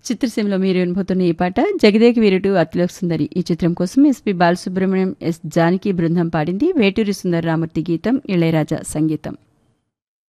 చిత్రసీమలో మీరు వినబోతున్న ఈ పాట జగదేక వీరుడు అతిలోక సుందరి ఈ చిత్రం కోసం ఎస్పి బాలసుబ్రహ్మణ్యం ఎస్ జానకి బృందం పాడింది. వేటూరి సుందర రామూర్తి గీతం, ఇళయరాజా సంగీతం.